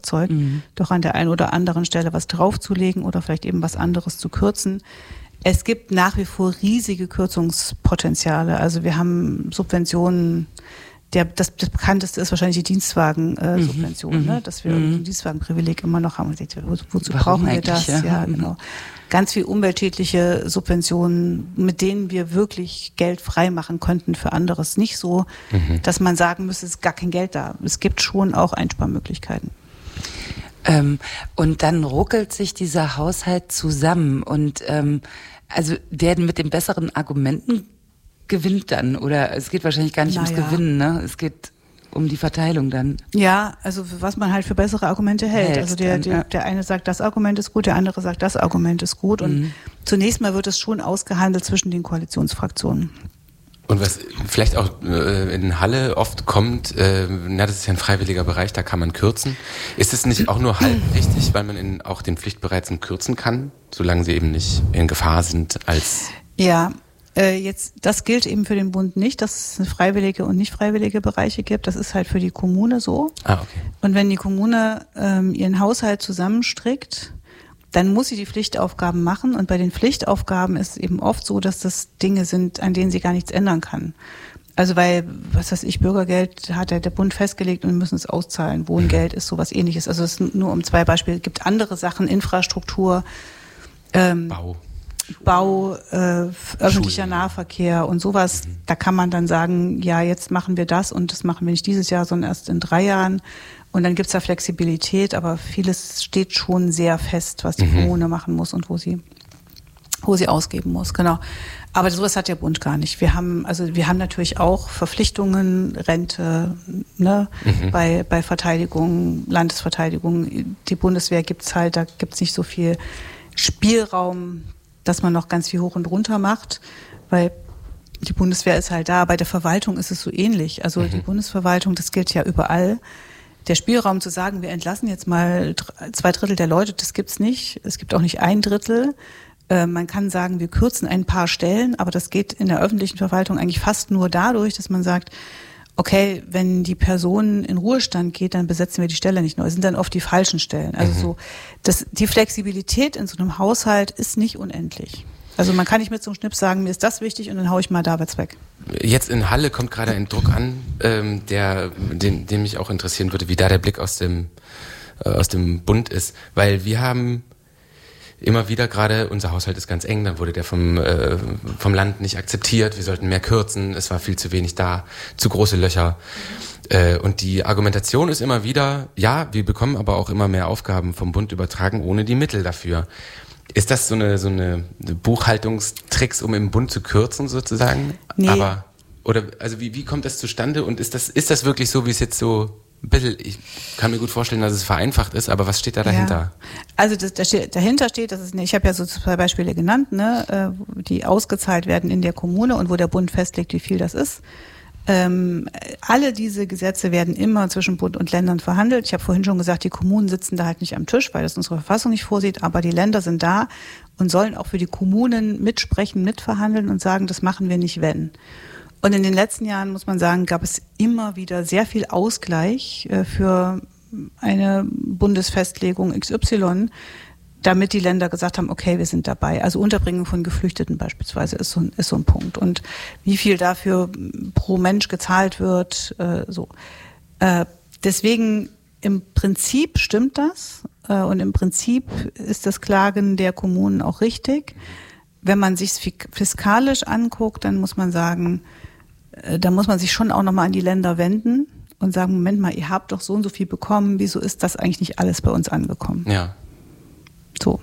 doch an der einen oder anderen Stelle was draufzulegen oder vielleicht eben was anderes zu kürzen. Es gibt nach wie vor riesige Kürzungspotenziale. Also wir haben Subventionen. Das bekannteste ist wahrscheinlich die Dienstwagen-Subvention, ne? Dass wir ein Dienstwagenprivileg immer noch haben. Wozu brauchen wir das? Ja, genau. Ganz viel umweltschädliche Subventionen, mit denen wir wirklich Geld frei machen könnten für anderes. Nicht so, dass man sagen müsste, es ist gar kein Geld da. Es gibt schon auch Einsparmöglichkeiten. Und dann ruckelt sich dieser Haushalt zusammen und also der mit den besseren Argumenten gewinnt dann, oder es geht wahrscheinlich gar nicht ums Gewinnen, ne? Es geht um die Verteilung dann. Ja, also was man halt für bessere Argumente hält. Also der eine sagt, das Argument ist gut, der andere sagt, das Argument ist gut. Und zunächst mal wird es schon ausgehandelt zwischen den Koalitionsfraktionen. Und was vielleicht auch in Halle oft kommt, das ist ja ein freiwilliger Bereich, da kann man kürzen. Ist es nicht auch nur halb richtig, weil man auch den Pflichtbereizen kürzen kann, solange sie eben nicht in Gefahr sind als... Ja, das gilt eben für den Bund nicht, dass es freiwillige und nicht freiwillige Bereiche gibt. Das ist halt für die Kommune so. Okay. Und wenn die Kommune ihren Haushalt zusammenstrickt, dann muss sie die Pflichtaufgaben machen. Und bei den Pflichtaufgaben ist es eben oft so, dass das Dinge sind, an denen sie gar nichts ändern kann. Also weil, Bürgergeld hat ja der Bund festgelegt und wir müssen es auszahlen. Wohngeld ist sowas Ähnliches. Also es ist nur um 2 Beispiele. Es gibt andere Sachen, Infrastruktur, Bau, öffentlicher Nahverkehr und sowas. Da kann man dann sagen, ja, jetzt machen wir das und das machen wir nicht dieses Jahr, sondern erst in 3 Jahren. Und dann gibt's da Flexibilität, aber vieles steht schon sehr fest, was die Kommune machen muss und wo sie ausgeben muss, genau. Aber sowas hat der Bund gar nicht. Wir haben natürlich auch Verpflichtungen, Rente, ne, bei Verteidigung, Landesverteidigung. Die Bundeswehr gibt's halt, da gibt's nicht so viel Spielraum, dass man noch ganz viel hoch und runter macht, weil die Bundeswehr ist halt da. Bei der Verwaltung ist es so ähnlich. Also die Bundesverwaltung, das gilt ja überall. Der Spielraum zu sagen, wir entlassen jetzt mal 2/3 der Leute, das gibt's nicht. Es gibt auch nicht 1/3. Man kann sagen, wir kürzen ein paar Stellen, aber das geht in der öffentlichen Verwaltung eigentlich fast nur dadurch, dass man sagt, okay, wenn die Person in Ruhestand geht, dann besetzen wir die Stelle nicht neu. Es sind dann oft die falschen Stellen. Also die Flexibilität in so einem Haushalt ist nicht unendlich. Also man kann nicht mit so einem Schnips sagen, mir ist das wichtig und dann haue ich mal da was weg. Jetzt in Halle kommt gerade ein Druck an, den mich auch interessieren würde, wie da der Blick aus dem Bund ist. Weil wir haben immer wieder gerade, unser Haushalt ist ganz eng, dann wurde der vom Land nicht akzeptiert, wir sollten mehr kürzen, es war viel zu wenig da, zu große Löcher. Und die Argumentation ist immer wieder, ja, wir bekommen aber auch immer mehr Aufgaben vom Bund übertragen, ohne die Mittel dafür. Ist das so eine Buchhaltungstricks, um im Bund zu kürzen sozusagen? Nee. Also wie kommt das zustande und ist das wirklich so, wie es jetzt so ein bisschen, ich kann mir gut vorstellen, dass es vereinfacht ist, aber was steht da dahinter? Ja. Also dahinter steht, ich habe ja so 2 Beispiele genannt, ne, die ausgezahlt werden in der Kommune und wo der Bund festlegt, wie viel das ist. Alle diese Gesetze werden immer zwischen Bund und Ländern verhandelt. Ich habe vorhin schon gesagt, die Kommunen sitzen da halt nicht am Tisch, weil das unsere Verfassung nicht vorsieht, aber die Länder sind da und sollen auch für die Kommunen mitsprechen, mitverhandeln und sagen, das machen wir nicht, wenn. Und in den letzten Jahren, muss man sagen, gab es immer wieder sehr viel Ausgleich für eine Bundesfestlegung XY, damit die Länder gesagt haben, okay, wir sind dabei. Also Unterbringung von Geflüchteten beispielsweise ist so ein Punkt. Und wie viel dafür pro Mensch gezahlt wird, so. Deswegen im Prinzip stimmt das. Und im Prinzip ist das Klagen der Kommunen auch richtig. Wenn man sich fiskalisch anguckt, dann muss man sagen, da muss man sich schon auch nochmal an die Länder wenden und sagen, Moment mal, ihr habt doch so und so viel bekommen, wieso ist das eigentlich nicht alles bei uns angekommen? Ja. So.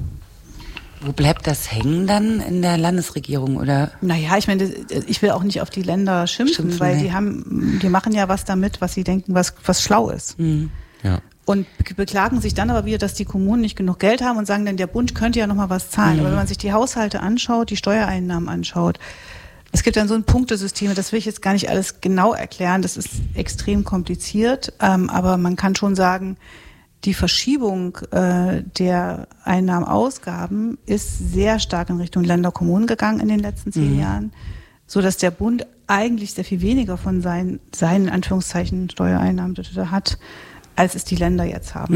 Wo bleibt das hängen dann in der Landesregierung, oder? Naja, ich meine, ich will auch nicht auf die Länder schimpfen, weil die machen ja was damit, was sie denken, was schlau ist. Ja. Und beklagen sich dann aber wieder, dass die Kommunen nicht genug Geld haben und sagen dann, der Bund könnte ja noch mal was zahlen. Aber wenn man sich die Haushalte anschaut, die Steuereinnahmen anschaut, es gibt dann so ein Punktesystem, das will ich jetzt gar nicht alles genau erklären, das ist extrem kompliziert, aber man kann schon sagen, die Verschiebung der Einnahmen-Ausgaben ist sehr stark in Richtung Länder-Kommunen gegangen in den letzten 10 Jahren, so dass der Bund eigentlich sehr viel weniger von seinen Anführungszeichen Steuereinnahmen hat, als es die Länder jetzt haben.